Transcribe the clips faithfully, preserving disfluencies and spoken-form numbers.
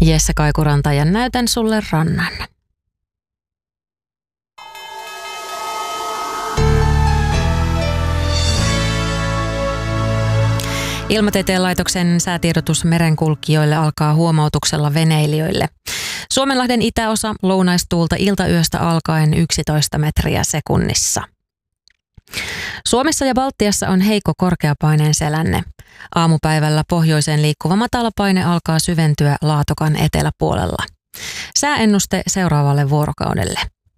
Jesse Kaikuranta ja näytän sulle rannan. Ilmatieteen laitoksen säätiedotus merenkulkijoille alkaa huomautuksella veneilijöille. Suomenlahden itäosa lounaistuulta iltayöstä alkaen yksitoista metriä sekunnissa. Suomessa ja Baltiassa on heikko korkeapaineen selänne. Aamupäivällä pohjoiseen liikkuva matalapaine alkaa syventyä Laatokan eteläpuolella. Sääennuste seuraavalle vuorokaudelle.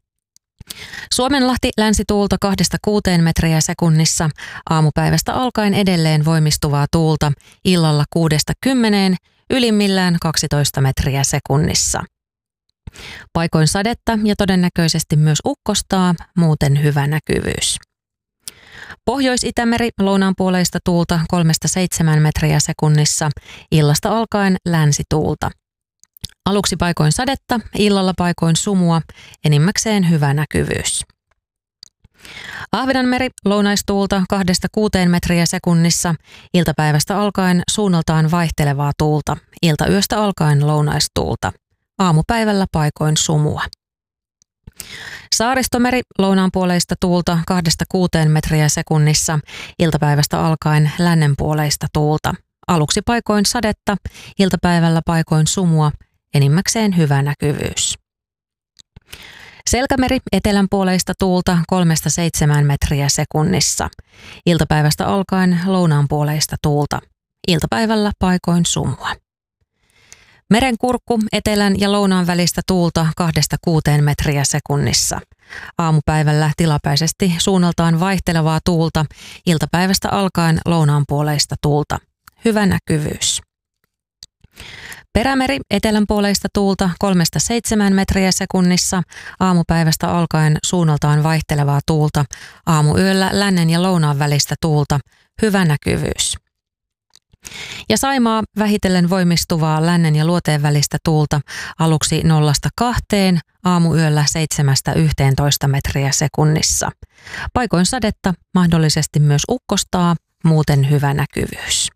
Suomenlahti länsituulta kahdesta kuuteen metriä sekunnissa, aamupäivästä alkaen edelleen voimistuvaa tuulta, illalla kuudesta kymmeneen, ylimmillään kaksitoista metriä sekunnissa. Paikoin sadetta ja todennäköisesti myös ukkostaa, muuten hyvä näkyvyys. Pohjois-Itämeri lounaanpuoleista tuulta kolmesta seitsemään metriä sekunnissa, illasta alkaen länsituulta. Aluksi paikoin sadetta, illalla paikoin sumua, enimmäkseen hyvä näkyvyys. Ahvenanmeri lounaistuulta kahdesta kuuteen metriä sekunnissa, iltapäivästä alkaen suunnaltaan vaihtelevaa tuulta, iltayöstä alkaen lounaistuulta, aamupäivällä paikoin sumua. Saaristomeri lounaanpuoleista tuulta kahdesta kuuteen metriä sekunnissa, iltapäivästä alkaen lännenpuoleista tuulta, aluksi paikoin sadetta, iltapäivällä paikoin sumua, enimmäkseen hyvä näkyvyys. Selkämeri etelänpuoleista tuulta kolmesta seitsemään metriä sekunnissa. Iltapäivästä alkaen lounaanpuoleista tuulta. Iltapäivällä paikoin sumua. Merenkurkku etelän ja lounaan välistä tuulta kahdesta kuuteen metriä sekunnissa. Aamupäivällä tilapäisesti suunnaltaan vaihtelevaa tuulta. Iltapäivästä alkaen lounaanpuoleista tuulta. Hyvä näkyvyys. Perämeri etelänpuoleista tuulta kolmesta seitsemään metriä sekunnissa, aamupäivästä alkaen suunnaltaan vaihtelevaa tuulta, aamuyöllä lännen ja lounaan välistä tuulta, hyvä näkyvyys. Ja Saimaa vähitellen voimistuvaa lännen ja luoteen välistä tuulta, aluksi nollasta kahteen, aamuyöllä seitsemästä yhteentoista metriä sekunnissa. Paikoin sadetta, mahdollisesti myös ukkostaa, muuten hyvä näkyvyys.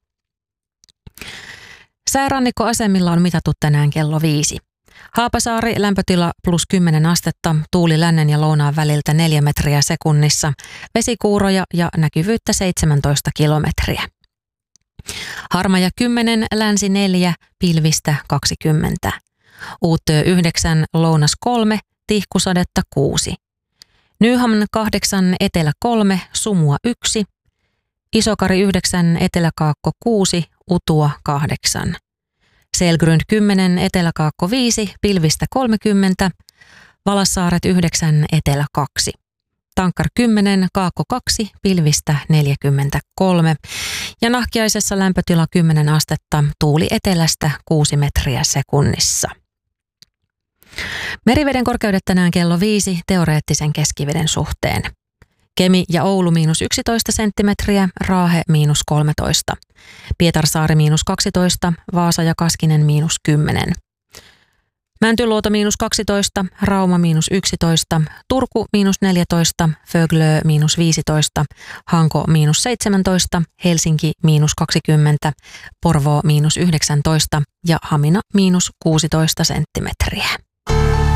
Säärannikkoasemilla on mitattu tänään kello viisi. Haapasaari lämpötila plus kymmenen astetta, tuuli lännen ja lounaan väliltä neljä metriä sekunnissa, vesikuuroja ja näkyvyyttä seitsemäntoista kilometriä. Harmaja kymmenen, länsi neljä, pilvistä kaksikymmentä. Uuttöö yhdeksän, lounas kolme, tihkusadetta kuusi. Nyhamn kahdeksan, etelä kolme, sumua yksi. Isokari yhdeksän, eteläkaakko kuusi, utua kahdeksan. Selgrund kymmenen, eteläkaakko viisi, pilvistä kolmekymmentä. Valassaaret yhdeksän, etelä kaksi. Tankkar kymmenen, kaakko kaksi, pilvistä neljäkymmentäkolme. Ja Nahkiaisessa lämpötila kymmenen astetta, tuuli etelästä kuusi metriä sekunnissa. Meriveden korkeudet tänään kello viisi teoreettisen keskiveden suhteen. Kemi ja Oulu miinus yksitoista senttimetriä, Raahe miinus kolmetoista. Pietarsaari miinus kaksitoista, Vaasa ja Kaskinen miinus kymmenen. Mäntyluoto miinus kaksitoista, Rauma miinus yksitoista, Turku miinus neljätoista, Föglö miinus viisitoista, Hanko miinus seitsemäntoista, Helsinki miinus kaksikymmentä, Porvoo miinus yhdeksäntoista ja Hamina miinus kuusitoista senttimetriä.